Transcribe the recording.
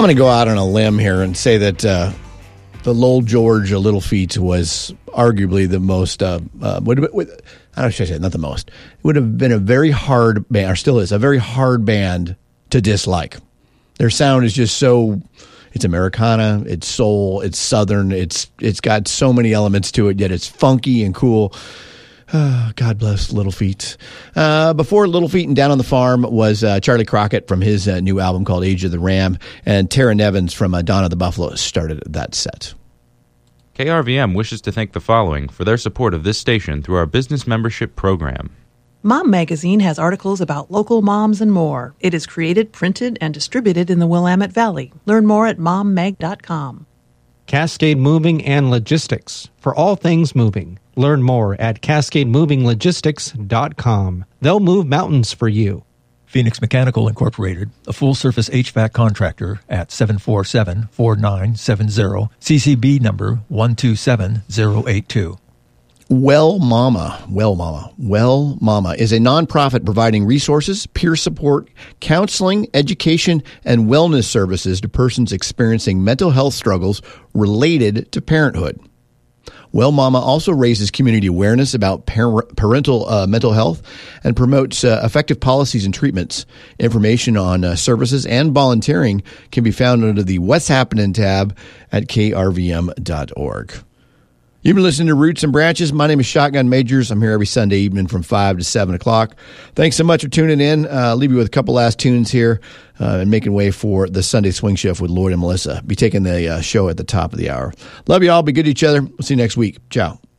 I'm going to go out on a limb here and say that the Lowell George Little Feat was arguably the most, I don't should I say not the most. It would have been a very hard band, or still is, a very hard band to dislike. Their sound is just so, it's Americana, it's soul, it's Southern, it's got so many elements to it, yet it's funky and cool. God bless Little Feat. Before Little Feat and Down on the Farm was Charlie Crockett from his new album called Age of the Ram, and Tara Nevins from Dawn of the Buffalo started that set. KRVM wishes to thank the following for their support of this station through our business membership program. Mom Magazine has articles about local moms and more. It is created, printed, and distributed in the Willamette Valley. Learn more at mommag.com. Cascade Moving and Logistics. For all things moving, learn more at cascademovinglogistics.com. They'll move mountains for you. Phoenix Mechanical Incorporated, a full-service HVAC contractor at 747-4970, CCB number 127082. Well Mama is a nonprofit providing resources, peer support, counseling, education, and wellness services to persons experiencing mental health struggles related to parenthood. Well Mama also raises community awareness about parental mental health and promotes effective policies and treatments. Information on services and volunteering can be found under the What's Happening tab at krvm.org. You've been listening to Roots and Branches. My name is Shotgun Majors. I'm here every Sunday evening from 5 to 7 o'clock. Thanks so much for tuning in. I'll leave you with a couple last tunes here and making way for the Sunday Swing Shift with Lloyd and Melissa. Be taking the show at the top of the hour. Love you all. Be good to each other. We'll see you next week. Ciao.